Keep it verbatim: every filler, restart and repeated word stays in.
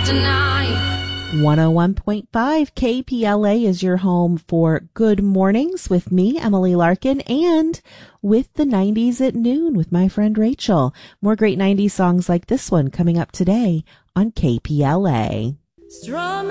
tonight. one oh one point five K P L A is your home for Good Mornings with me, Emily Larkin, and with the nineties at noon with my friend Rachel. More great nineties songs like this one coming up today on K P L A. Strumming